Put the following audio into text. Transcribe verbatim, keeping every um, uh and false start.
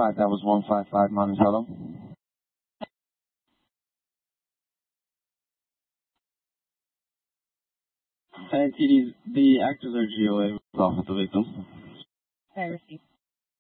five, that was one five five Monticello. Hey, T Ds, the actors are G O A off with the victim. Okay, received.